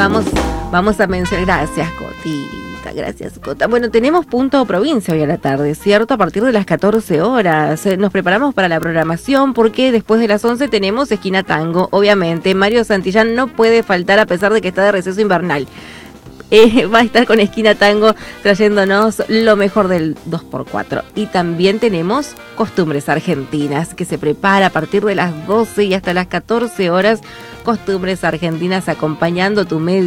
Vamos a mencionar. Gracias, Cotita. Gracias, Cota. Bueno, tenemos Punto Provincia hoy a la tarde, ¿cierto? A partir de las 14 horas. Nos preparamos para la programación porque después de las 11 tenemos Esquina Tango. Obviamente, Mario Santillán no puede faltar a pesar de que está de receso invernal. Va a estar con Esquina Tango trayéndonos lo mejor del 2x4. Y también tenemos Costumbres Argentinas, que se prepara a partir de las 12 y hasta las 14 horas. Costumbres Argentinas acompañando tu medio.